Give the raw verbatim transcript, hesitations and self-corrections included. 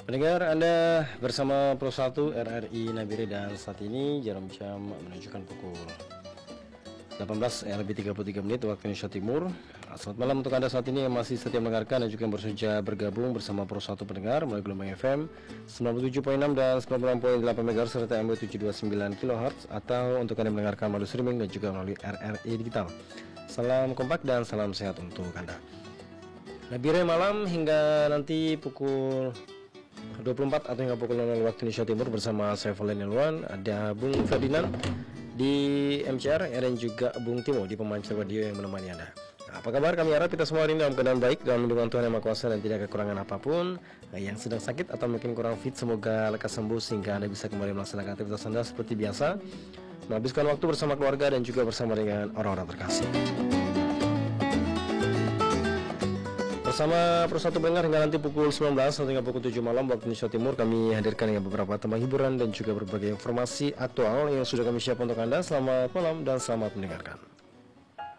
Pendengar, Anda bersama Pro satu R R I Nabire dan saat ini jarum jam menunjukkan pukul delapan belas lebih tiga puluh tiga menit waktu Indonesia Timur. Selamat malam untuk Anda saat ini yang masih setia mendengarkan dan juga yang baru saja bergabung bersama Pro satu pendengar melalui gelombang F M sembilan puluh tujuh koma enam dan sembilan puluh enam koma delapan megahertz serta M W tujuh ratus dua puluh sembilan kilohertz, atau untuk Anda mendengarkan melalui streaming dan juga melalui R R I Digital. Salam kompak dan salam sehat untuk Anda. Nabire malam hingga nanti pukul dua puluh empat atau hingga pukul nol nol waktu Indonesia Timur bersama saya Valen Ilwan, ada Bung Ferdinand di M C R dan juga Bung Timo di pemancar radio yang menemani Anda. Nah, apa kabar? Kami harap kita semua hari ini dalam keadaan baik dalam lindungan Tuhan Yang Maha Kuasa dan tidak kekurangan apapun. Nah, yang sedang sakit atau mungkin kurang fit, semoga lekas sembuh sehingga Anda bisa kembali melaksanakan aktivitas Anda seperti biasa, menghabiskan waktu bersama keluarga dan juga bersama dengan orang-orang terkasih. Bersama Pro satu pendengar hingga nanti pukul sembilan belas hingga pukul tujuh malam waktu Indonesia Timur, kami hadirkan dengan beberapa tembang hiburan dan juga berbagai informasi aktual yang sudah kami siapkan untuk Anda. Selamat malam dan selamat mendengarkan.